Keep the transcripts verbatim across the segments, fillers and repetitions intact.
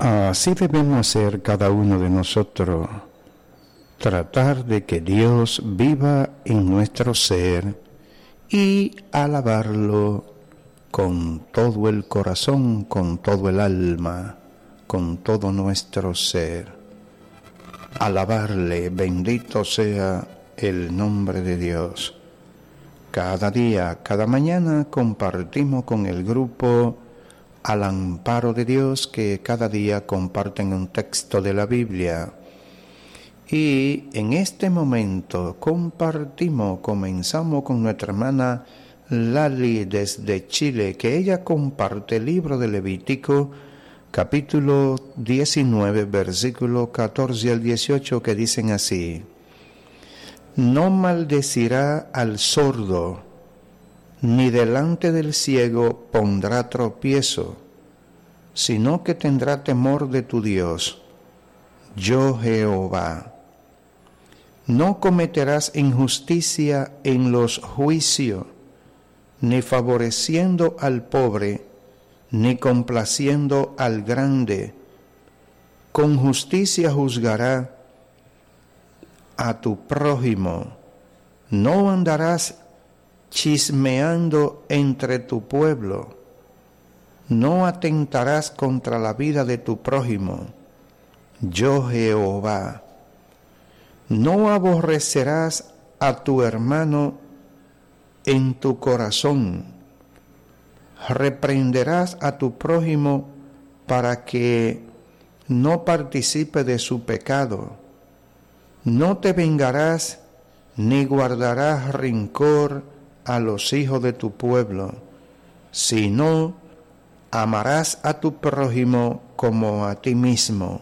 Así debemos ser cada uno de nosotros, tratar de que Dios viva en nuestro ser y alabarlo con todo el corazón, con todo el alma, con todo nuestro ser. Alabarle, bendito sea el nombre de Dios. Cada día, cada mañana compartimos con el grupo Al Amparo de Dios, que cada día comparten un texto de la Biblia. Y en este momento compartimos, comenzamos con nuestra hermana Lali desde Chile, que ella comparte el libro de Levítico, capítulo diecinueve, versículo catorce al dieciocho, que dicen así: No maldecirá al sordo, ni delante del ciego pondrá tropiezo, sino que tendrá temor de tu Dios, yo Jehová. No cometerás injusticia en los juicios, ni favoreciendo al pobre, ni complaciendo al grande. Con justicia juzgará a tu prójimo. No andarás chismeando entre tu pueblo. No atentarás contra la vida de tu prójimo, yo Jehová. No aborrecerás a tu hermano en tu corazón. Reprenderás a tu prójimo para que no participe de su pecado. No te vengarás ni guardarás rencor a los hijos de tu pueblo, sino amarás a tu prójimo como a ti mismo,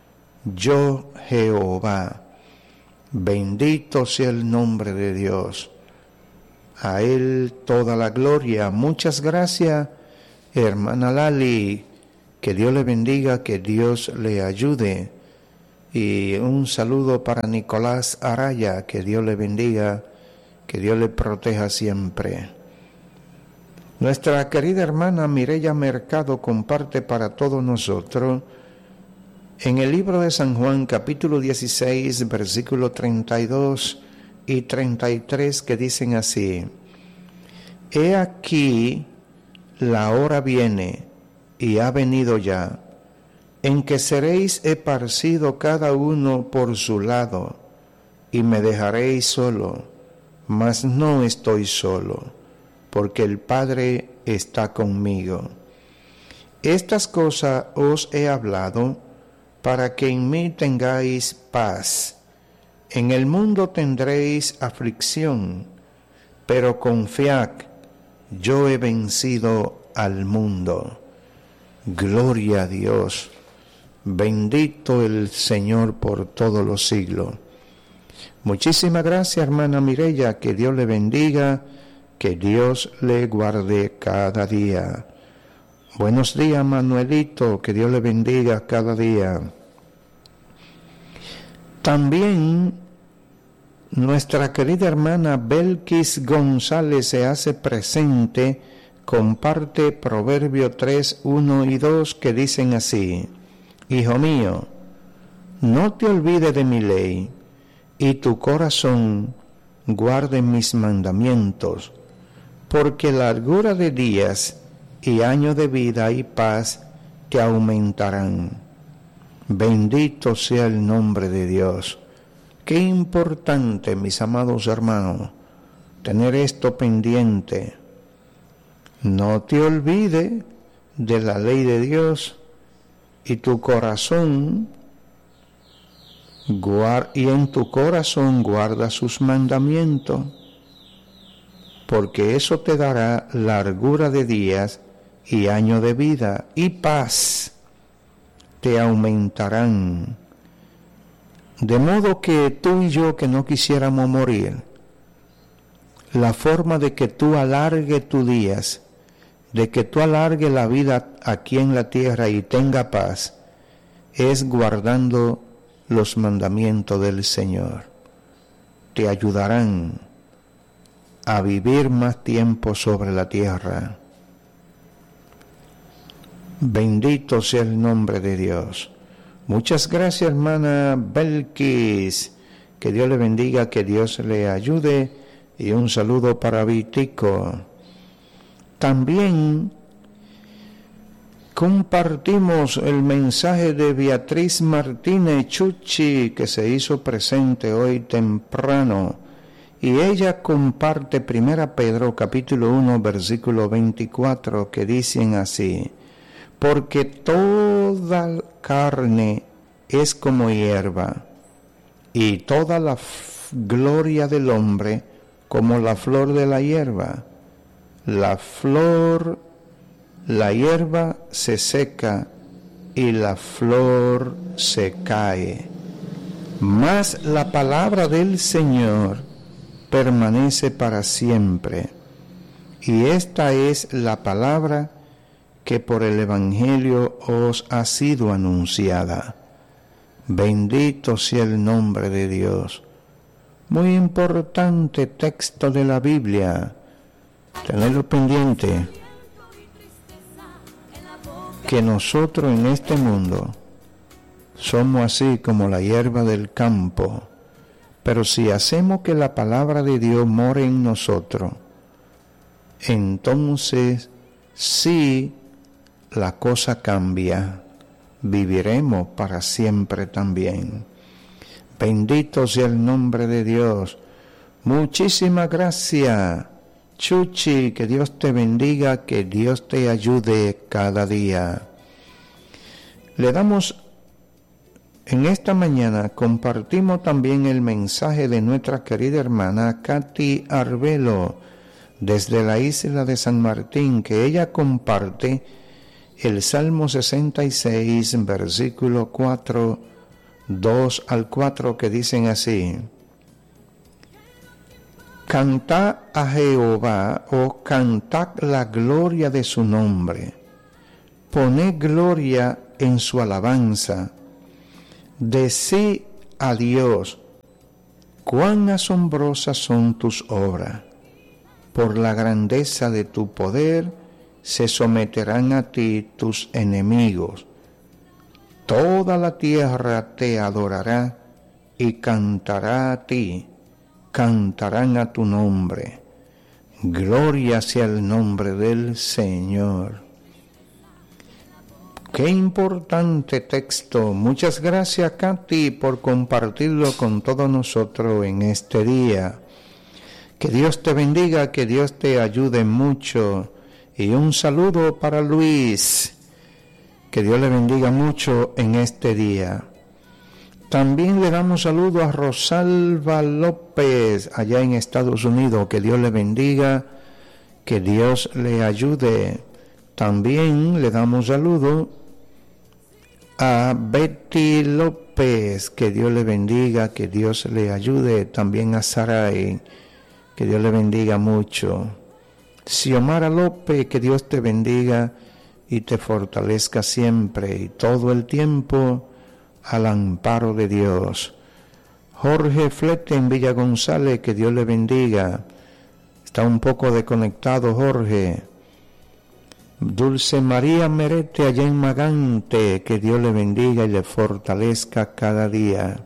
yo Jehová. Bendito sea el nombre de Dios. A Él toda la gloria. Muchas gracias, hermana Lali. Que Dios le bendiga, que Dios le ayude. Y un saludo para Nicolás Araya. Que Dios le bendiga, que Dios le proteja siempre. Nuestra querida hermana Mireya Mercado comparte para todos nosotros en el libro de San Juan, capítulo dieciséis, versículos treinta y dos y treinta y tres, que dicen así: He aquí la hora viene, y ha venido ya, en que seréis esparcidos cada uno por su lado, y me dejaréis solo, mas no estoy solo, porque el Padre está conmigo. Estas cosas os he hablado para que en mí tengáis paz. En el mundo tendréis aflicción, pero confiad, yo he vencido al mundo. Gloria a Dios. Bendito el Señor por todos los siglos. Muchísimas gracias, hermana Mireya, que Dios le bendiga, que Dios le guarde cada día. Buenos días, Manuelito, que Dios le bendiga cada día. También nuestra querida hermana Belkis González se hace presente, comparte Proverbio tres, uno y dos, que dicen así: Hijo mío, no te olvides de mi ley, y tu corazón guarde mis mandamientos, porque largura de días y años de vida y paz te aumentarán. Bendito sea el nombre de Dios. Qué importante, mis amados hermanos, tener esto pendiente. No te olvides de la ley de Dios, y tu corazón guarda, y en tu corazón guarda sus mandamientos, porque eso te dará largura de días y años de vida y paz te aumentarán. De modo que tú y yo, que no quisiéramos morir, la forma de que tú alargues tus días, de que tú alargues la vida aquí en la tierra y tenga paz, es guardando los mandamientos del Señor. Te ayudarán a vivir más tiempo sobre la tierra. Bendito sea el nombre de Dios. Muchas gracias, hermana Belkis. Que Dios le bendiga, que Dios le ayude. Y un saludo para Vitico. También compartimos el mensaje de Beatriz Martínez Chuchi, que se hizo presente hoy temprano. Y ella comparte primera Pedro capítulo uno versículo veinticuatro, que dicen así: porque toda carne es como hierba, y toda la f- gloria del hombre como la flor de la hierba. La flor, la hierba se seca y la flor se cae. Mas la palabra del Señor permanece para siempre. Y esta es la palabra que por el Evangelio os ha sido anunciada. Bendito sea el nombre de Dios. Muy importante texto de la Biblia. Tenerlo pendiente. Que nosotros en este mundo somos así como la hierba del campo. Pero si hacemos que la palabra de Dios more en nosotros, entonces sí la cosa cambia. Viviremos para siempre también. Bendito sea el nombre de Dios. Muchísimas gracias, Chuchi. Que Dios te bendiga, que Dios te ayude cada día. Le damos en esta mañana, compartimos también el mensaje de nuestra querida hermana Katy Arbelo desde la isla de San Martín, que ella comparte el Salmo sesenta y seis, versículo cuatro, dos al cuatro, que dicen así: Cantad a Jehová, o cantad la gloria de su nombre, poned gloria en su alabanza, decí a Dios, cuán asombrosas son tus obras, por la grandeza de tu poder se someterán a ti tus enemigos. Toda la tierra te adorará y cantará a ti, cantarán a tu nombre. Gloria sea el nombre del Señor. Qué importante texto. Muchas gracias, Katy, por compartirlo con todos nosotros en este día. Que Dios te bendiga, que Dios te ayude mucho. Y un saludo para Luis. Que Dios le bendiga mucho en este día. También le damos saludo a Rosalba López, allá en Estados Unidos. Que Dios le bendiga, que Dios le ayude. También le damos saludo a Betty López. Que Dios le bendiga, que Dios le ayude. También a Saray, que Dios le bendiga mucho. Xiomara López, que Dios te bendiga y te fortalezca siempre y todo el tiempo al amparo de Dios. Jorge Flete en Villa González, que Dios le bendiga. Está un poco desconectado Jorge. Dulce María Merete allá en Magante, que Dios le bendiga y le fortalezca cada día.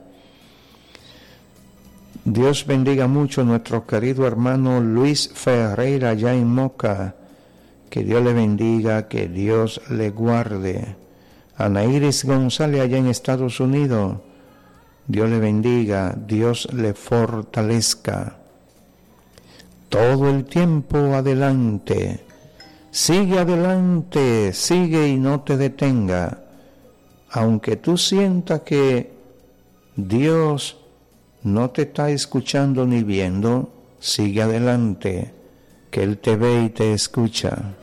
Dios bendiga mucho a nuestro querido hermano Luis Ferreira allá en Moca. Que Dios le bendiga, que Dios le guarde. Ana Iris González allá en Estados Unidos. Dios le bendiga, Dios le fortalezca. Todo el tiempo adelante. Sigue adelante, sigue y no te detenga. Aunque tú sientas que Dios no te está escuchando ni viendo, sigue adelante, que Él te ve y te escucha.